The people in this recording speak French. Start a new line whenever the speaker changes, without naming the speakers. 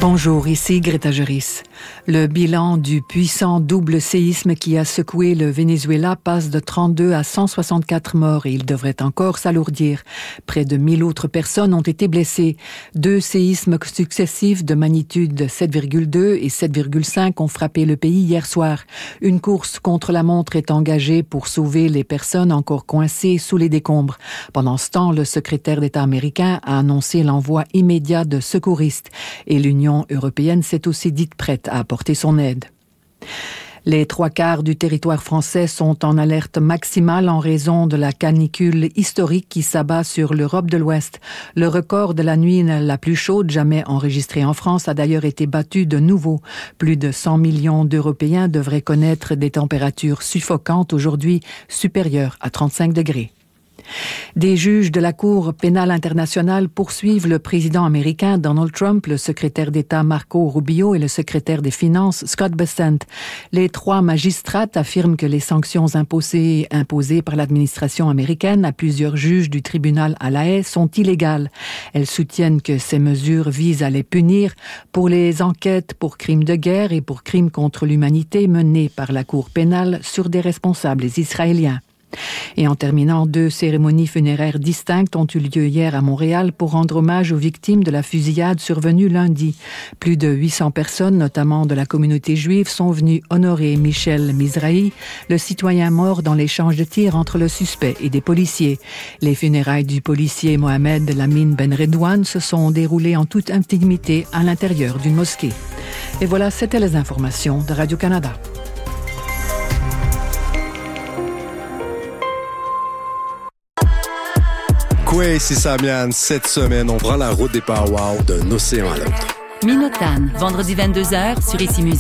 Bonjour, ici Greta Juris. Le bilan du puissant double séisme qui a secoué le Venezuela passe de 32 à 164 morts et il devrait encore s'alourdir. Près de 1000 autres personnes ont été blessées. 2 séismes successifs de magnitude 7,2 et 7,5 ont frappé le pays hier soir. Une course contre la montre est engagée pour sauver les personnes encore coincées sous les décombres. Pendant ce temps, le secrétaire d'État américain a annoncé l'envoi immédiat de secouristes et l'Union européenne s'est aussi dite prête à apporter son aide. Les 3/4 du territoire français sont en alerte maximale en raison de la canicule historique qui s'abat sur l'Europe de l'Ouest. Le record de la nuit la plus chaude jamais enregistrée en France a d'ailleurs été battu de nouveau. Plus de 100 millions d'Européens devraient connaître des températures suffocantes aujourd'hui supérieures à 35 degrés. Des juges de la Cour pénale internationale poursuivent le président américain Donald Trump, le secrétaire d'État Marco Rubio et le secrétaire des Finances Scott Bessent. Les 3 magistrats affirment que les sanctions imposées par l'administration américaine à plusieurs juges du tribunal à La Haye sont illégales. Elles soutiennent que ces mesures visent à les punir pour les enquêtes pour crimes de guerre et pour crimes contre l'humanité menées par la Cour pénale sur des responsables israéliens. Et en terminant, 2 cérémonies funéraires distinctes ont eu lieu hier à Montréal pour rendre hommage aux victimes de la fusillade survenue lundi. Plus de 800 personnes, notamment de la communauté juive, sont venues honorer Michel Mizrahi, le citoyen mort dans l'échange de tirs entre le suspect et des policiers. Les funérailles du policier Mohamed Lamine Ben Redouane se sont déroulées en toute intimité à l'intérieur d'une mosquée. Et voilà, c'était les informations de Radio-Canada.
Oui, c'est Samian. Cette semaine, on prend la route des powwows d'un océan à l'autre.
Minotane, vendredi 22h sur Ici Musique.